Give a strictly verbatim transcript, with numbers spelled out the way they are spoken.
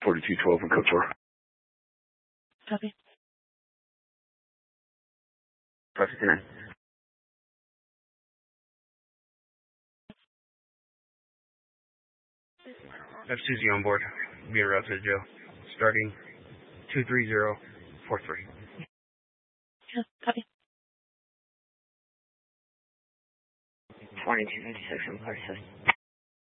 forty-two twelve and code four. Copy. five fifty-nine. F Susie on board. Being routed to jail. Starting two three zero four three. Yeah, copy. twenty-two fifty-six and forty-seven.